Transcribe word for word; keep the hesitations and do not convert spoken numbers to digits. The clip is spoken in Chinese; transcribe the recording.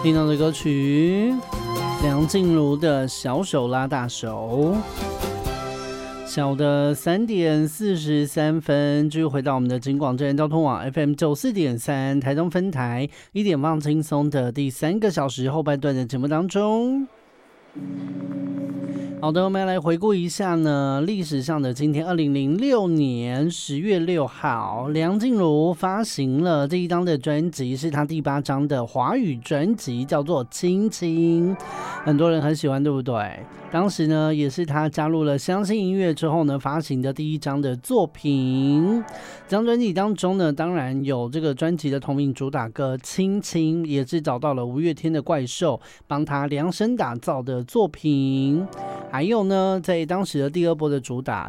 听到的歌曲，梁静茹的《小手拉大手》。小的三点四十三分，继续回到我们的警广站交通网 F M 九四点三台东分台，一点放轻松的第三个小时后半段的节目当中。好的，我们来回顾一下呢，历史上的今天，二零零六年十月六号，梁静茹发行了这一张的专辑，是她第八张的华语专辑，叫做《亲亲》，很多人很喜欢，对不对？当时呢，也是她加入了相信音乐之后呢，发行的第一张的作品。这张专辑当中呢，当然有这个专辑的同名主打歌《亲亲》，也是找到了五月天的怪兽帮她量身打造的作品。还有呢，在当时的第二波的主打